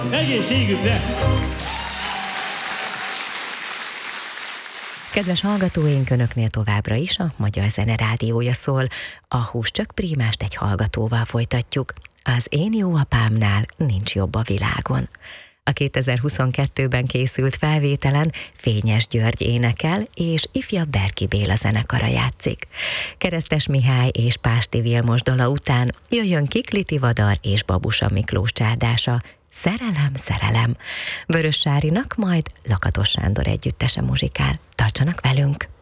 Egészségükre! Kedves hallgatóink, Önöknél továbbra is a Magyar Zene Rádiója szól. A Húscsök prímást egy hallgatóval folytatjuk. Az Én jó apámnál nincs jobb a világon. A 2022-ben készült felvételen Fényes György énekel, és ifjabb Berki Béla zenekara játszik. Keresztes Mihály és Pásti Vilmos dala után jöjjön Kikli Tivadar és Babusa Miklós csárdása, Szerelem, szerelem. Vörös Sárinak majd Lakatos Sándor együttese muzsikál. Tartsanak velünk!